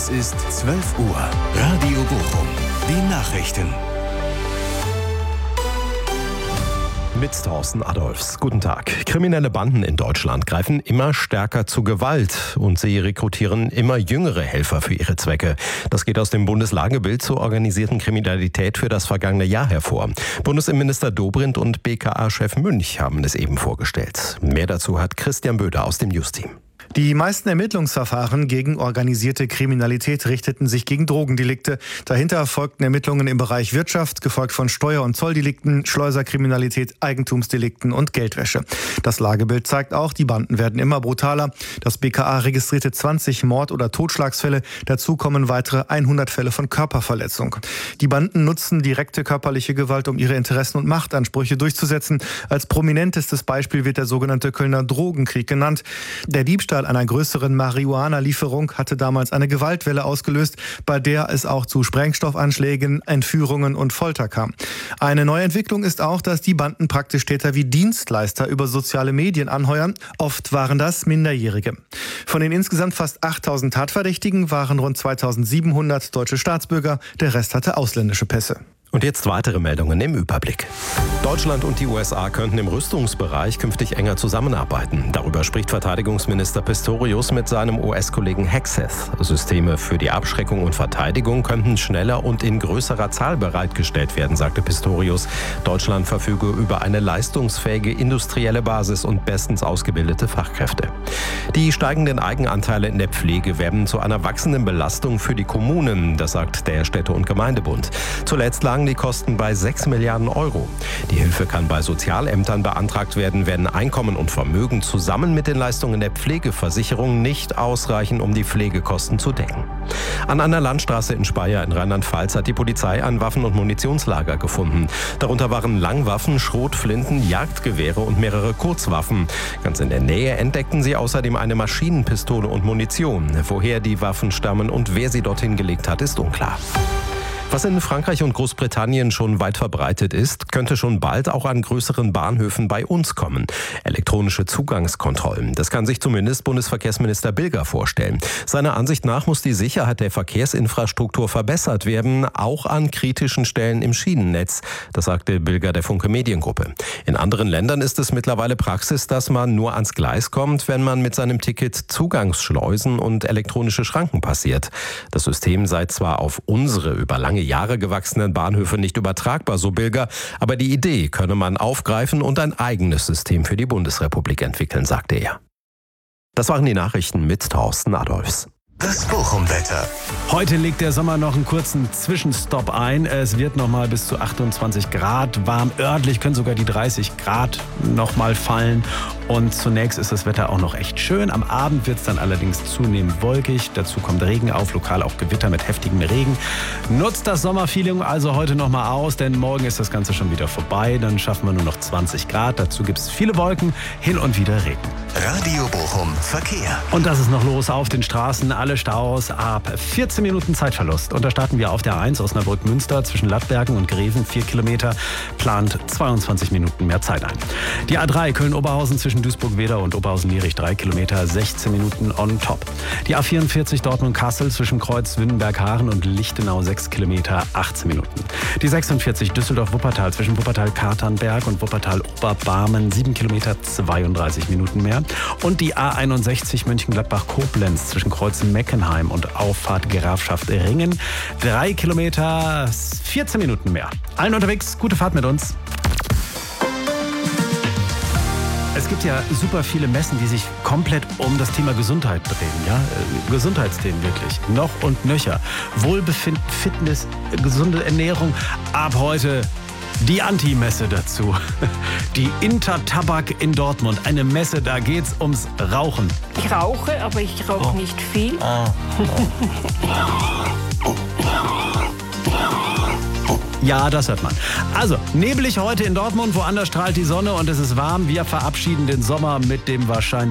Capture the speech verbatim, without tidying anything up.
Es ist zwölf Uhr. Radio Bochum. Die Nachrichten. Mit Thorsten Adolfs. Guten Tag. Kriminelle Banden in Deutschland greifen immer stärker zu Gewalt und sie rekrutieren immer jüngere Helfer für ihre Zwecke. Das geht aus dem Bundeslagebild zur organisierten Kriminalität für das vergangene Jahr hervor. Bundesinnenminister Dobrindt und B K A-Chef Münch haben es eben vorgestellt. Mehr dazu hat Christian Böder aus dem News-Team. Die meisten Ermittlungsverfahren gegen organisierte Kriminalität richteten sich gegen Drogendelikte. Dahinter folgten Ermittlungen im Bereich Wirtschaft, gefolgt von Steuer- und Zolldelikten, Schleuserkriminalität, Eigentumsdelikten und Geldwäsche. Das Lagebild zeigt auch, die Banden werden immer brutaler. Das B K A registrierte zwanzig Mord- oder Totschlagsfälle. Dazu kommen weitere hundert Fälle von Körperverletzung. Die Banden nutzen direkte körperliche Gewalt, um ihre Interessen und Machtansprüche durchzusetzen. Als prominentestes Beispiel wird der sogenannte Kölner Drogenkrieg genannt. Der Diebstahl einer größeren Marihuana-Lieferung hatte damals eine Gewaltwelle ausgelöst, bei der es auch zu Sprengstoffanschlägen, Entführungen und Folter kam. Eine neue Entwicklung ist auch, dass die Banden praktisch Täter wie Dienstleister über soziale Medien anheuern. Oft waren das Minderjährige. Von den insgesamt fast achttausend Tatverdächtigen waren rund zweitausendsiebenhundert deutsche Staatsbürger, der Rest hatte ausländische Pässe. Und jetzt weitere Meldungen im Überblick. Deutschland und die U S A könnten im Rüstungsbereich künftig enger zusammenarbeiten. Darüber spricht Verteidigungsminister Pistorius mit seinem U S-Kollegen Hegseth. Systeme für die Abschreckung und Verteidigung könnten schneller und in größerer Zahl bereitgestellt werden, sagte Pistorius. Deutschland verfüge über eine leistungsfähige industrielle Basis und bestens ausgebildete Fachkräfte. Die steigenden Eigenanteile in der Pflege werden zu einer wachsenden Belastung für die Kommunen, das sagt der Städte- und Gemeindebund. Zuletzt lagen die Kosten bei sechs Milliarden Euro. Die Hilfe kann bei Sozialämtern beantragt werden, wenn Einkommen und Vermögen zusammen mit den Leistungen der Pflegeversicherung nicht ausreichen, um die Pflegekosten zu decken. An einer Landstraße in Speyer in Rheinland-Pfalz hat die Polizei ein Waffen- und Munitionslager gefunden. Darunter waren Langwaffen, Schrotflinten, Jagdgewehre und mehrere Kurzwaffen. Ganz in der Nähe entdeckten sie außerdem eine Maschinenpistole und Munition. Woher die Waffen stammen und wer sie dorthin gelegt hat, ist unklar. Was in Frankreich und Großbritannien schon weit verbreitet ist, könnte schon bald auch an größeren Bahnhöfen bei uns kommen. Elektronische Zugangskontrollen. Das kann sich zumindest Bundesverkehrsminister Bilger vorstellen. Seiner Ansicht nach muss die Sicherheit der Verkehrsinfrastruktur verbessert werden, auch an kritischen Stellen im Schienennetz. Das sagte Bilger der Funke Mediengruppe. In anderen Ländern ist es mittlerweile Praxis, dass man nur ans Gleis kommt, wenn man mit seinem Ticket Zugangsschleusen und elektronische Schranken passiert. Das System sei zwar auf unsere über lange Jahre gewachsenen Bahnhöfe nicht übertragbar, so Bilger, aber die Idee könne man aufgreifen und ein eigenes System für die Bundesrepublik entwickeln, sagte er. Das waren die Nachrichten mit Thorsten Adolfs. Das Bochum-Wetter. Heute legt der Sommer noch einen kurzen Zwischenstopp ein. Es wird noch mal bis zu achtundzwanzig Grad warm. Örtlich können sogar die dreißig Grad noch mal fallen. Und zunächst ist das Wetter auch noch echt schön. Am Abend wird es dann allerdings zunehmend wolkig. Dazu kommt Regen auf, lokal auch Gewitter mit heftigem Regen. Nutzt das Sommerfeeling also heute noch mal aus, denn morgen ist das Ganze schon wieder vorbei. Dann schaffen wir nur noch zwanzig Grad. Dazu gibt es viele Wolken, hin und wieder Regen. Radio Bochum Verkehr. Und das ist noch los auf den Straßen. Alle Staus ab vierzehn Minuten Zeitverlust. Und da starten wir auf der eins Osnabrück-Münster zwischen Lattbergen und Greven, vier Kilometer, plant zweiundzwanzig Minuten mehr Zeit ein. Die A drei Köln-Oberhausen zwischen Duisburg-Wedau und Oberhausen-Lierich, drei Kilometer, sechzehn Minuten on top. Die A vierundvierzig Dortmund-Kassel zwischen Kreuz-Wünnenberg-Haaren und Lichtenau, sechs Kilometer, achtzehn Minuten. Die sechsundvierzig Düsseldorf-Wuppertal zwischen Wuppertal-Katernberg und Wuppertal-Oberbarmen, sieben Kilometer, zweiunddreißig Minuten mehr. Und die A einundsechzig Mönchengladbach-Koblenz zwischen Kreuz-Meckenheim und Auffahrt Grafschaft Ringen, drei Kilometer, vierzehn Minuten mehr. Allen unterwegs, gute Fahrt mit uns. Es gibt ja super viele Messen, die sich komplett um das Thema Gesundheit drehen. Ja? Gesundheitsthemen wirklich. Noch und nöcher. Wohlbefinden, Fitness, gesunde Ernährung. Ab heute die Anti-Messe dazu. Die Intertabak in Dortmund. Eine Messe, da geht's ums Rauchen. Ich rauche, aber ich rauche oh. nicht viel. Oh. Ja, das hört man. Also, neblig heute in Dortmund, woanders strahlt die Sonne und es ist warm. Wir verabschieden den Sommer mit dem wahrscheinlich